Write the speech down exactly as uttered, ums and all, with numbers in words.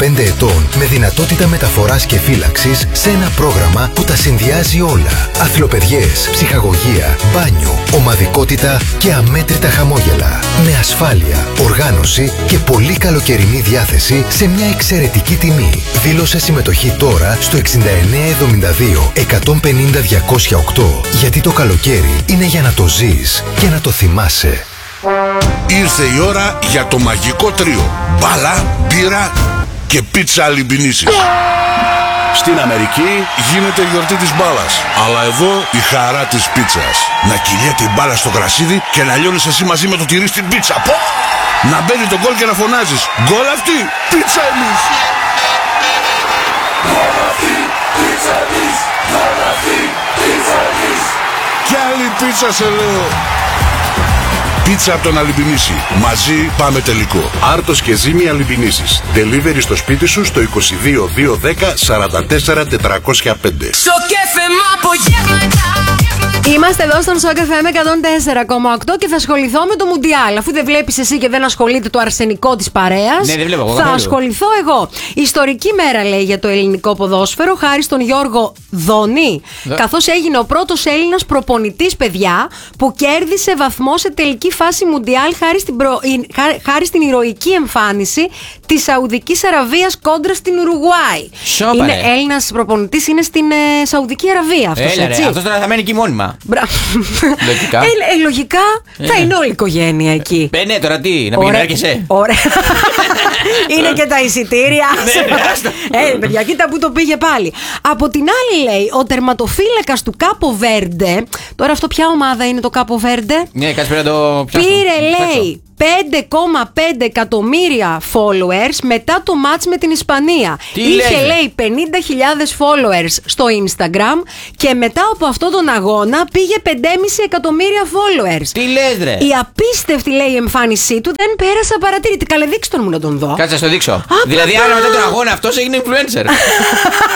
δεκαπέντε ετών με δυνατότητα μεταφοράς και φύλαξης σε ένα πρόγραμμα που τα συνδυάζει όλα. Αθλοπαιδιές, ψυχαγωγία, μπάνιο, ομαδικότητα και αμέτρητα χαμόγελα. Με ασφάλεια, οργάνωση και πολύ καλοκαιρινή διάθεση σε μια εξαιρετική τιμή. Δήλωσε συμμετοχή τώρα στο εξήντα εννέα εβδομήντα δύο εκατόν πενήντα διακόσια οκτώ, γιατί το καλοκαίρι είναι για να το ζεις και να το θυμάσαι. Ήρθε η ώρα για το μαγικό τρίο. Μπάλα, μπύρα και πίτσα αλυμπινίσης. Στην Αμερική γίνεται η γιορτή της μπάλας, αλλά εδώ η χαρά της πίτσας. Να κυλιέται η μπάλα στο γρασίδι και να λιώνεις εσύ μαζί με το τυρί στην πίτσα. Πω! Να μπαίνει το γκολ και να φωνάζεις γκολ αυτή, πίτσα εμείς. Γκολ αυτή, πίτσα εμείς. Γκολ αυτή, πίτσα εμείς. Κι άλλη πίτσα σε λέω. Πίτσα από τον Αλυμπινίση. Μαζί πάμε τελικό. Άρτος και Ζήμη Αλυμπινίσης. Delivery στο σπίτι σου στο είκοσι δύο δύο δέκα σαράντα τέσσερα τετρακόσια πέντε. Είμαστε εδώ στον Σοκ εφ εμ εκατόν τέσσερα κόμμα οκτώ και θα ασχοληθώ με το Μουντιάλ. Αφού δεν βλέπεις εσύ και δεν ασχολείται το αρσενικό της παρέας, ναι, δεν βλέπω, εγώ, θα καθόλου. ασχοληθώ εγώ. Ιστορική μέρα, λέει, για το ελληνικό ποδόσφαιρο, χάρη στον Γιώργο Δόνη. Δε... Καθώς έγινε ο πρώτος Έλληνας προπονητής, παιδιά, που κέρδισε βαθμό σε τελική φάση Μουντιάλ χάρη στην, προ... χάρη στην ηρωική εμφάνιση της Σαουδικής Αραβίας κόντρα στην Ουρουγουάη. Είναι Έλληνας προπονητής, είναι στην ε, Σαουδική Αραβία αυτός. Έλα, έτσι. ρε, αυτός τώρα θα μένει εκεί μόνιμα. Λογικά. Ε, ε, λογικά θα είναι όλη η οικογένεια εκεί. Ε, ναι, τώρα τι, να μην έρχεσαι. Ωραία. Είναι και τα εισιτήρια. Ε, παιδιά, κοίτα που το πήγε πάλι. Από την άλλη, λέει, ο τερματοφύλακας του Κάπο Βέρντε. Τώρα αυτό ποια ομάδα είναι το Κάπο Βέρντε? Ναι, κάτσε πρέπει να το πιάσω. Πήρε, λέει, πέντε κόμμα πέντε εκατομμύρια followers μετά το μάτς με την Ισπανία. Τι Είχε, λέτε? λέει, πενήντα χιλιάδες followers στο Instagram και μετά από αυτόν τον αγώνα πήγε πέντε κόμμα πέντε εκατομμύρια followers. Τι λες, ρε? Η απίστευτη, λέει, εμφάνισή του δεν πέρασε απαρατήρητη. Καλέ, δείξτε τον μου να τον δω. Κάτσε να στο δείξω. Α, δηλαδή, παπά. άρα μετά τον αγώνα αυτός έγινε influencer.